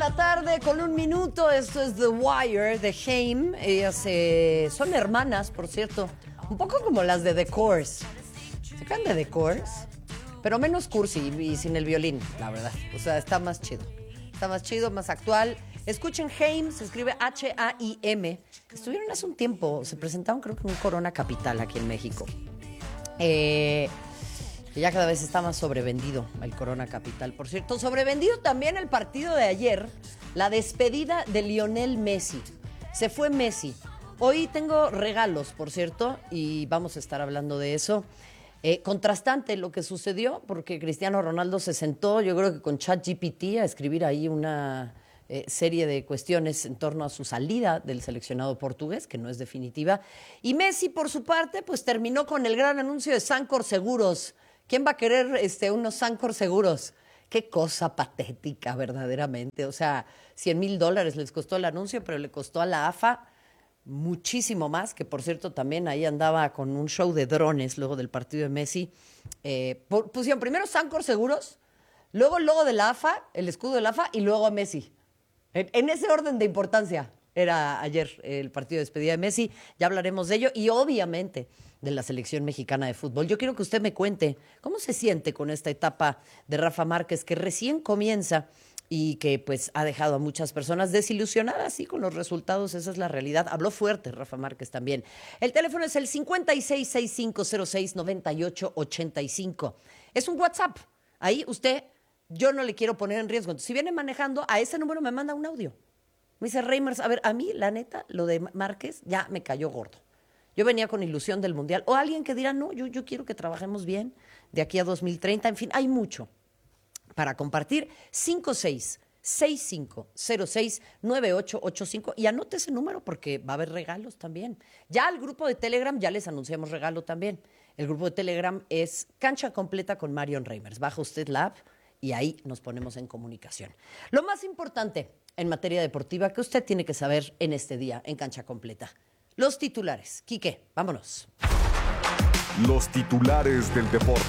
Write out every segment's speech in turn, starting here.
la tarde con 1 minuto. Esto es The Wire de Haim. Ellas son hermanas, por cierto. Un poco como las de The Course. ¿Se acuerdan de The Course? Pero menos cursi y sin el violín, la verdad. O sea, está más chido. Está más chido, más actual. Escuchen Haim, se escribe H-A-I-M. Estuvieron hace un tiempo, se presentaron creo que en un Corona Capital aquí en México. Que ya cada vez está más sobrevendido el Corona Capital, por cierto. Sobrevendido también el partido de ayer, la despedida de Lionel Messi. Se fue Messi. Hoy tengo regalos, por cierto, y vamos a estar hablando de eso. Contrastante lo que sucedió, porque Cristiano Ronaldo se sentó, yo creo que con ChatGPT, a escribir ahí una serie de cuestiones en torno a su salida del seleccionado portugués, que no es definitiva. Y Messi, por su parte, pues terminó con el gran anuncio de Sancor Seguros. ¿Quién va a querer unos Sancor Seguros? Qué cosa patética, verdaderamente. O sea, $100,000 les costó el anuncio, pero le costó a la AFA muchísimo más, que por cierto también ahí andaba con un show de drones luego del partido de Messi. Pusieron primero Sancor Seguros, luego el logo de la AFA, el escudo de la AFA, y luego a Messi. En ese orden de importancia era ayer el partido de despedida de Messi. Ya hablaremos de ello y obviamente de la selección mexicana de fútbol. Yo quiero que usted me cuente cómo se siente con esta etapa de Rafa Márquez, que recién comienza y que pues ha dejado a muchas personas desilusionadas, sí, con los resultados. Esa es la realidad. Habló fuerte Rafa Márquez también. El teléfono es el 5665069885. Es un WhatsApp. Ahí usted, yo no le quiero poner en riesgo. Entonces, si viene manejando, a ese número me manda un audio. Me dice, Reimers, a ver, a mí, la neta, lo de Márquez ya me cayó gordo. Yo venía con ilusión del Mundial. O alguien que dirá, no, yo quiero que trabajemos bien de aquí a 2030. En fin, hay mucho para compartir. 5665069885. Y anote ese número porque va a haber regalos también. Ya al grupo de Telegram ya les anunciamos regalo también. El grupo de Telegram es Cancha Completa con Marion Reimers. Baja usted la app y ahí nos ponemos en comunicación. Lo más importante en materia deportiva que usted tiene que saber en este día en Cancha Completa. Los titulares. Quique, vámonos. Los titulares del deporte.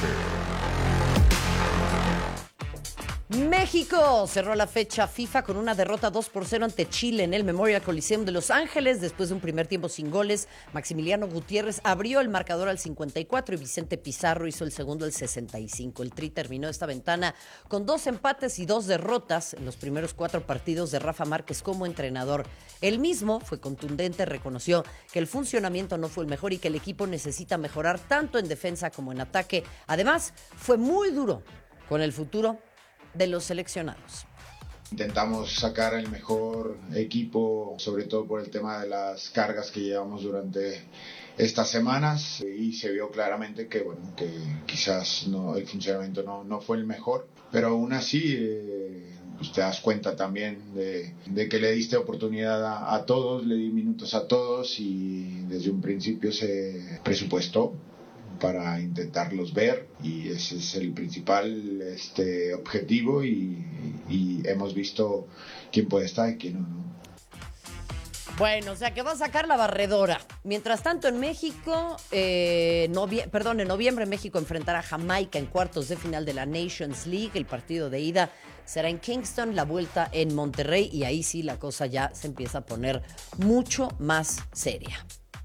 México cerró la fecha FIFA con una derrota 2-0 ante Chile en el Memorial Coliseum de Los Ángeles. Después de un primer tiempo sin goles, Maximiliano Gutiérrez abrió el marcador al 54 y Vicente Pizarro hizo el segundo al 65. El Tri terminó esta ventana con 2 empates y 2 derrotas en los primeros 4 partidos de Rafa Márquez como entrenador. Él mismo fue contundente, reconoció que el funcionamiento no fue el mejor y que el equipo necesita mejorar tanto en defensa como en ataque. Además, fue muy duro con el futuro de los seleccionados. Intentamos sacar el mejor equipo, sobre todo por el tema de las cargas que llevamos durante estas semanas, y se vio claramente que quizás el funcionamiento no fue el mejor, pero aún así pues te das cuenta también de que le diste oportunidad a todos, le di minutos a todos y desde un principio se presupuestó para intentarlos ver, y ese es el principal objetivo, y hemos visto quién puede estar y quién no. Bueno, o sea que va a sacar la barredora. Mientras tanto, en México, en noviembre México enfrentará a Jamaica en cuartos de final de la Nations League. El partido de ida será en Kingston, la vuelta en Monterrey, y ahí sí la cosa ya se empieza a poner mucho más seria.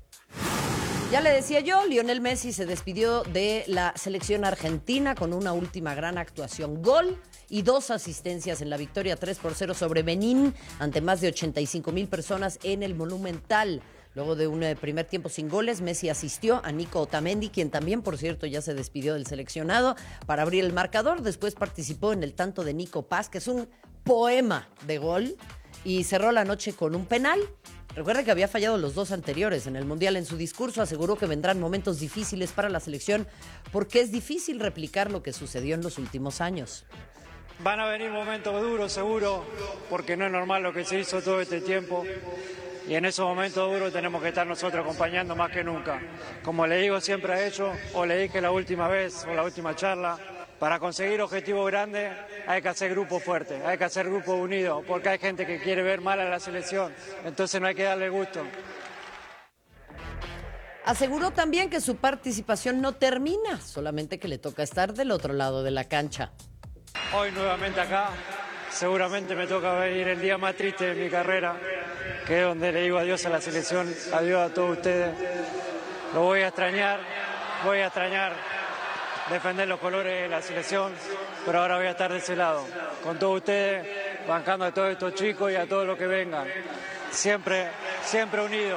Ya le decía yo, Lionel Messi se despidió de la selección argentina con una última gran actuación. Gol y 2 asistencias en la victoria 3-0 sobre Benín ante más de 85,000 personas en el Monumental. Luego de un primer tiempo sin goles, Messi asistió a Nico Otamendi, quien también, por cierto, ya se despidió del seleccionado, para abrir el marcador. Después participó en el tanto de Nico Paz, que es un poema de gol, y cerró la noche con un penal. Recuerda que había fallado los 2 anteriores en el Mundial. En su discurso aseguró que vendrán momentos difíciles para la selección porque es difícil replicar lo que sucedió en los últimos años. Van a venir momentos duros, seguro, porque no es normal lo que se hizo todo este tiempo. Y en esos momentos duros tenemos que estar nosotros acompañando más que nunca. Como le digo siempre a ellos, o le dije la última vez o la última charla, para conseguir objetivos grandes hay que hacer grupos fuertes, hay que hacer grupos unidos, porque hay gente que quiere ver mal a la selección, entonces no hay que darle gusto. Aseguró también que su participación no termina, solamente que le toca estar del otro lado de la cancha. Hoy nuevamente acá, seguramente me toca venir el día más triste de mi carrera, que es donde le digo adiós a la selección, adiós a todos ustedes. Lo voy a extrañar defender los colores de la selección, pero ahora voy a estar de ese lado, con todos ustedes, bancando a todos estos chicos y a todos los que vengan. Siempre unidos.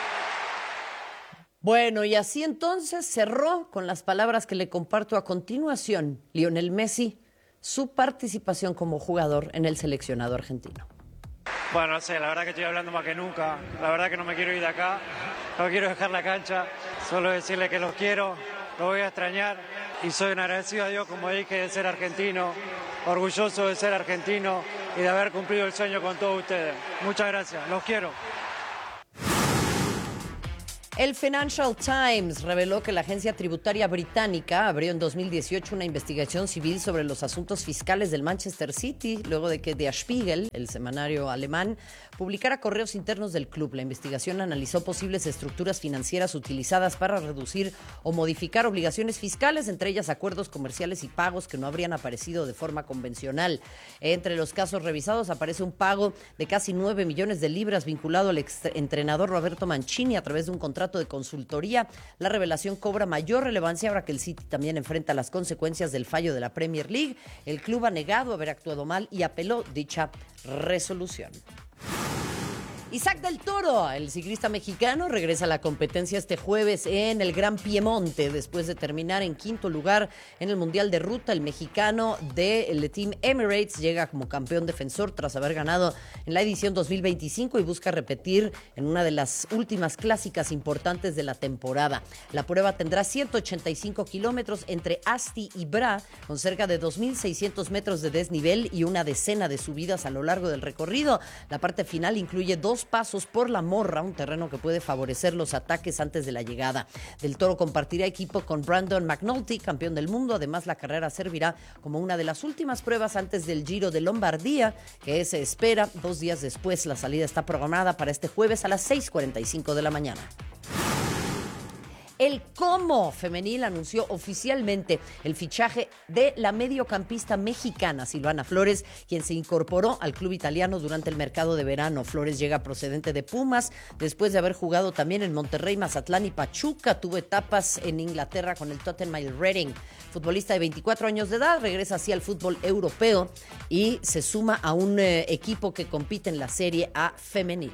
Bueno, y así entonces cerró con las palabras que le comparto a continuación, Lionel Messi, su participación como jugador en el seleccionado argentino. Bueno, no sé, la verdad que estoy hablando más que nunca, la verdad que no me quiero ir de acá, no quiero dejar la cancha, solo decirles que los quiero, los voy a extrañar y soy un agradecido a Dios, como dije, de ser argentino, orgulloso de ser argentino y de haber cumplido el sueño con todos ustedes. Muchas gracias, los quiero. El Financial Times reveló que la agencia tributaria británica abrió en 2018 una investigación civil sobre los asuntos fiscales del Manchester City, luego de que Der Spiegel, el semanario alemán, publicara correos internos del club. La investigación analizó posibles estructuras financieras utilizadas para reducir o modificar obligaciones fiscales, entre ellas acuerdos comerciales y pagos que no habrían aparecido de forma convencional. Entre los casos revisados aparece un pago de casi 9 millones de libras vinculado al entrenador Roberto Mancini a través de un contrato de consultoría. La revelación cobra mayor relevancia ahora que el City también enfrenta las consecuencias del fallo de la Premier League. El club ha negado haber actuado mal y apeló dicha resolución. Isaac del Toro, el ciclista mexicano, regresa a la competencia este jueves en el Gran Piemonte. Después de terminar en quinto lugar en el Mundial de Ruta, el mexicano del Team Emirates llega como campeón defensor tras haber ganado en la edición 2025 y busca repetir en una de las últimas clásicas importantes de la temporada. La prueba tendrá 185 kilómetros entre Asti y Bra, con cerca de 2.600 metros de desnivel y una decena de subidas a lo largo del recorrido. La parte final incluye 2 pasos por la morra, un terreno que puede favorecer los ataques antes de la llegada. Del Toro compartirá equipo con Brandon McNulty, campeón del mundo. Además, la carrera servirá como una de las últimas pruebas antes del Giro de Lombardía, que se espera 2 días después. La salida está programada para este jueves a las 6:45 de la mañana. El Como femenil anunció oficialmente el fichaje de la mediocampista mexicana Silvana Flores, quien se incorporó al club italiano durante el mercado de verano. Flores llega procedente de Pumas, después de haber jugado también en Monterrey, Mazatlán y Pachuca. Tuvo etapas en Inglaterra con el Tottenham y el Reading. Futbolista de 24 años de edad, regresa así al fútbol europeo y se suma a un equipo que compite en la Serie A femenil.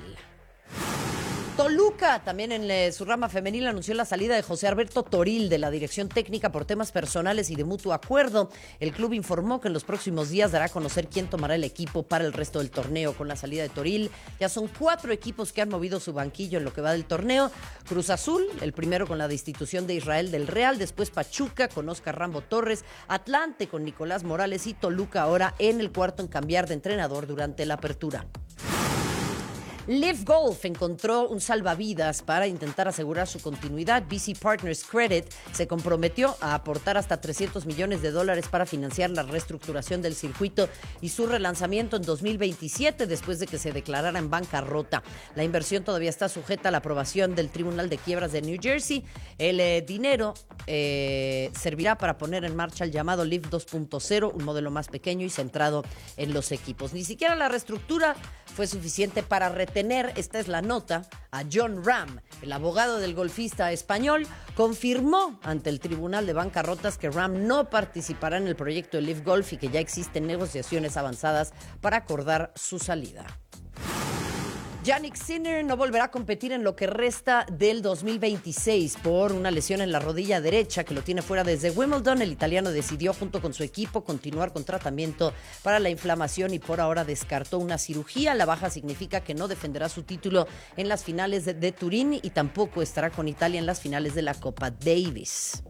Toluca, también en su rama femenil, anunció la salida de José Alberto Toril de la dirección técnica por temas personales y de mutuo acuerdo. El club informó que en los próximos días dará a conocer quién tomará el equipo para el resto del torneo. Con la salida de Toril, ya son 4 equipos que han movido su banquillo en lo que va del torneo. Cruz Azul, el primero con la destitución de Israel del Real, después Pachuca con Oscar Rambo Torres, Atlante con Nicolás Morales y Toluca ahora en el cuarto en cambiar de entrenador durante la apertura. Live Golf encontró un salvavidas para intentar asegurar su continuidad. BC Partners Credit se comprometió a aportar hasta $300 millones para financiar la reestructuración del circuito y su relanzamiento en 2027 después de que se declarara en bancarrota. La inversión todavía está sujeta a la aprobación del Tribunal de Quiebras de New Jersey. El dinero servirá para poner en marcha el llamado Live 2.0, un modelo más pequeño y centrado en los equipos. Ni siquiera la reestructura fue suficiente para retener, esta es la nota, a Jon Rahm. El abogado del golfista español confirmó ante el Tribunal de Bancarrotas que Rahm no participará en el proyecto de Live Golf y que ya existen negociaciones avanzadas para acordar su salida. Jannik Sinner no volverá a competir en lo que resta del 2026 por una lesión en la rodilla derecha que lo tiene fuera desde Wimbledon. El italiano decidió junto con su equipo continuar con tratamiento para la inflamación y por ahora descartó una cirugía. La baja significa que no defenderá su título en las finales de Turín y tampoco estará con Italia en las finales de la Copa Davis.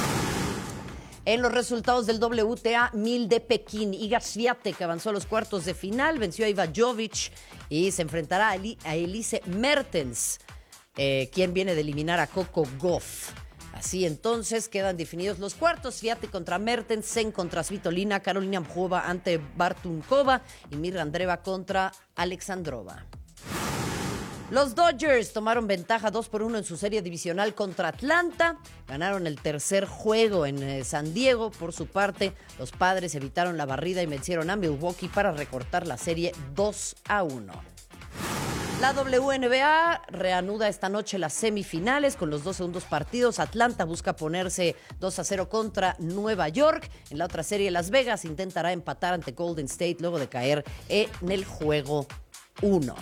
En los resultados del WTA 1000 de Pekín, Iga Swiatek avanzó a los cuartos de final, venció a Iva Jovic y se enfrentará a Elise Mertens, quien viene de eliminar a Coco Gauff. Así entonces quedan definidos los cuartos: Swiatek contra Mertens, Sen contra Svitolina, Karolina Mchova ante Bartunkova y Mirra Andreeva contra Alexandrova. Los Dodgers tomaron ventaja 2-1 en su serie divisional contra Atlanta. Ganaron el tercer juego en San Diego. Por su parte, los Padres evitaron la barrida y vencieron a Milwaukee para recortar la serie 2-1. La WNBA reanuda esta noche las semifinales con los dos segundos partidos. Atlanta busca ponerse 2-0 contra Nueva York. En la otra serie, Las Vegas intentará empatar ante Golden State luego de caer en el juego 1.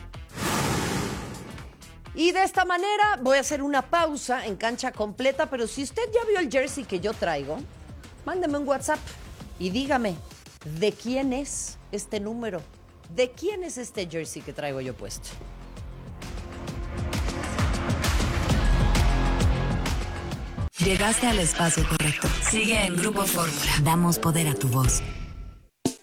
Y de esta manera voy a hacer una pausa en Cancha Completa, pero si usted ya vio el jersey que yo traigo, mándeme un WhatsApp y dígame, ¿de quién es este número? ¿De quién es este jersey que traigo yo puesto? Llegaste al espacio correcto. Sigue en Grupo Fórmula. Damos poder a tu voz.